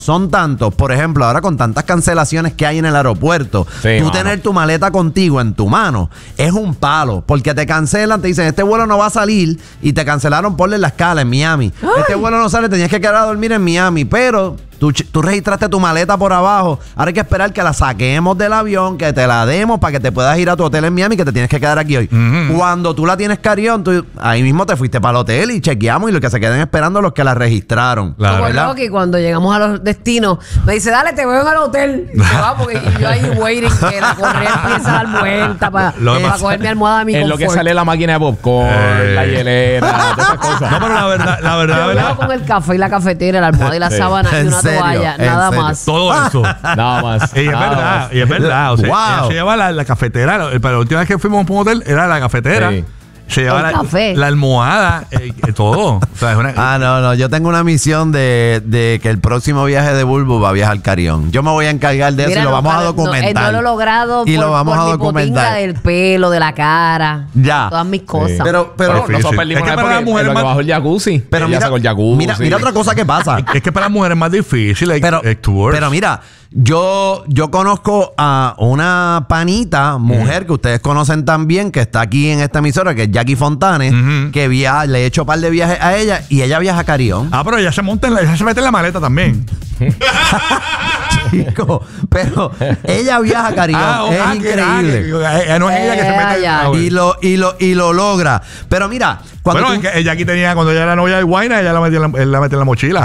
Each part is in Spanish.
son tantos, por ejemplo, ahora con tantas cancelaciones que hay en el aeropuerto, tú tener tu maleta contigo en tu mano es un palo, porque te cancelan, te dicen, este vuelo no va a salir, y te cancelaron por la escala en Miami. ¡Ay! Este vuelo no sale, tenías que quedar a dormir en Miami, pero tú registraste tu maleta por abajo. Ahora hay que esperar que la saquemos del avión, que te la demos para que te puedas ir a tu hotel en Miami, que te tienes que quedar aquí hoy. Cuando tú la tienes carry-on, ahí mismo te fuiste para el hotel y chequeamos, y lo que se queden esperando los que la registraron. Como Rocky, cuando llegamos a los destinos, me dice, dale, te voy al hotel. Y va, porque yo ahí waiting, que la correa empieza a dar vuelta para coger mi almohada de mi confort. Es lo que sale la máquina de popcorn, la hielera, todas esas cosas. No, pero la verdad. Con el café y la cafetera, la almohada y la sábana y una toalla, nada más. Todo eso. Nada más. Y es verdad. O sea, ella se lleva la cafetera. Pero la última vez que fuimos a un hotel era la cafetera. Sí. Se lleva la almohada, todo. O sea, no. Yo tengo una misión de que el próximo viaje de Bulbu va a viajar al Carrión. Yo me voy a encargar de eso y lo vamos a documentar. No lo he logrado y lo vamos a documentar. Del pelo, de la cara. Ya. Todas mis cosas. Pero nosotros perdimos una época en lo que bajó el jacuzzi. Pero mira otra cosa que pasa. Es que para las mujeres es más difícil. Pero mira, yo conozco a una panita, mujer que ustedes conocen también, que está aquí en esta emisora, que es Jackie Fontanes, que le he hecho un par de viajes a ella y ella viaja a Carrión. Pero ella se mete en la maleta también. Chico, pero ella viaja a Carrión. Es increíble. No es ella que se mete y lo logra. Pero mira, cuando ella aquí tenía, cuando ella era novia de Guayna, ella la metió en la mochila.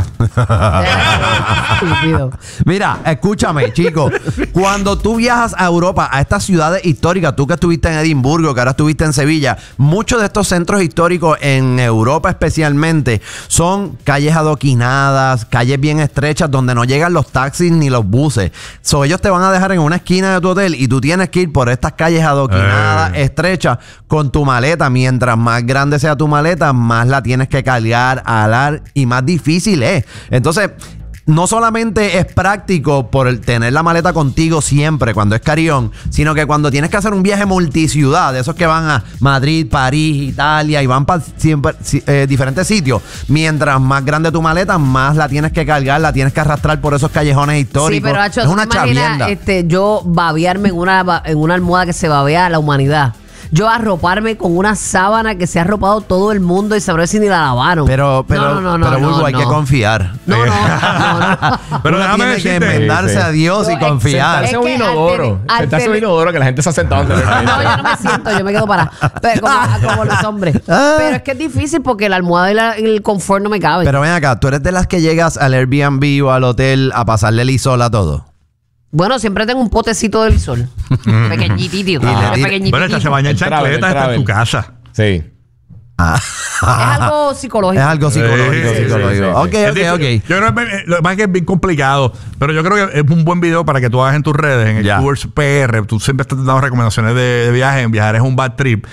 Mira, escúchame, chico. Cuando tú viajas a Europa, a estas ciudades históricas, tú que estuviste en Edimburgo, que ahora estuviste en Sevilla, muchos de estos centros históricos en Europa especialmente son calles adoquinadas, calles bien estrechas donde no llegan los taxis ni los buses. Ellos te van a dejar en una esquina de tu hotel y tú tienes que ir por estas calles adoquinadas, estrechas, con tu maleta. Mientras más grande sea tu maleta, más la tienes que cargar, alar, y más difícil es. Entonces, no solamente es práctico por tener la maleta contigo siempre cuando es Carrión, sino que cuando tienes que hacer un viaje multiciudad, de esos que van a Madrid, París, Italia, y van para diferentes sitios, mientras más grande tu maleta, más la tienes que cargar, la tienes que arrastrar por esos callejones históricos. Sí, pero Hacho, es una chavienda. Yo babearme en una almohada que se babea a la humanidad. Yo arroparme con una sábana que se ha arropado todo el mundo y sabré si ni la lavaron. Pero Bulbu, hay que confiar. No. Pero uno tiene que enmendarse a Dios y confiar. Sentarse un inodoro. Sentarse un inodoro que la gente se ha sentado. No, yo no me siento, yo me quedo parada. Como los hombres. Pero es que es difícil porque la almohada y el confort no me caben. Pero ven acá, ¿tú eres de las que llegas al Airbnb o al hotel a pasarle el Lisol a todo? Bueno, siempre tengo un potecito de Lisol. Pequeñitito. Bueno, esta se baña en chancleta, está en tu casa. Sí. Es algo psicológico. Es algo psicológico. Ok. Yo creo que lo más que es bien complicado, pero yo creo que es un buen video para que tú hagas en tus redes, en el Tours PR. Tú siempre estás dando recomendaciones de viaje. En Viajar es un bad trip.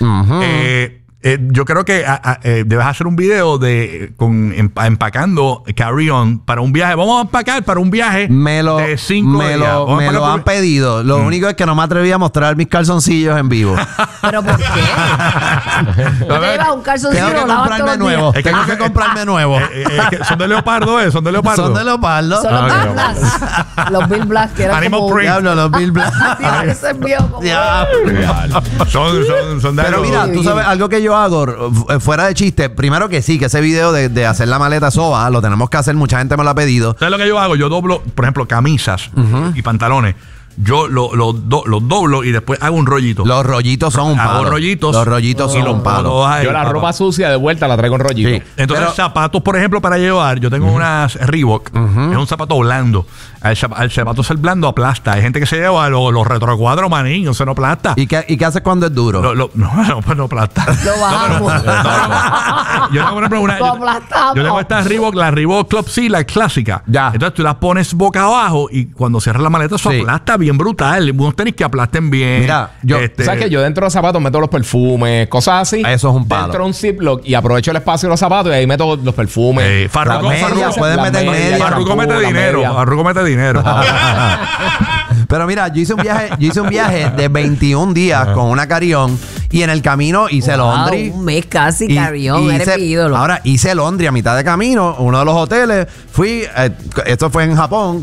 Yo creo que debes hacer un video empacando carry-on para un viaje. Vamos a empacar para un viaje de 5 días. Me lo han pedido. Lo único es que no me atreví a mostrar mis calzoncillos en vivo. ¿Pero por qué? ¿No te llevas un calzoncillo? Tengo que comprarme nuevo. Tengo que comprarme nuevo. Son de leopardo, son de leopardo. Son de leopardo. Son los Bill Blast. Los Bill Blast, que eran Animal como... Print. Diablo, los Bill Blast. Ese es mío como... Son de Pero mira, tú sabes, algo que yo hago, fuera de chiste, primero que sí, que ese video de hacer la maleta soba, lo tenemos que hacer, mucha gente me lo ha pedido. ¿Sabes lo que yo hago? Yo doblo, por ejemplo, camisas y pantalones. Yo los doblo y después hago un rollito. Los rollitos son un palo. Los rollitos son un palo. Yo la ropa sucia de vuelta la traigo en rollito. Sí. Entonces, zapatos, por ejemplo, para llevar, yo tengo unas Reebok. Es un zapato blando. Al zapato ser blando aplasta. Hay gente que se lleva los retrocuadros, manín, eso no aplasta. ¿Y qué haces cuando es duro? No aplasta. Lo bajamos. Yo tengo, por ejemplo, yo tengo estas Reebok, la Reebok Club C, la clásica. Ya. Entonces tú las pones boca abajo y cuando cierras la maleta, eso aplasta bien brutal. Unos tenis que aplasten bien. Mira, ¿sabes qué? Yo dentro de los zapatos meto los perfumes, cosas así. Eso es un palo. Dentro de un Ziploc y aprovecho el espacio de los zapatos y ahí meto los perfumes. Farruko puedes meter media. Farruko mete dinero. Farruko mete dinero. Pero mira, yo hice un viaje de 21 días con una carry-on y en el camino hice Londres. Un mes casi, carry-on, eres mi ídolo. Ahora hice Londres a mitad de camino, uno de los hoteles. Fui, esto fue en Japón,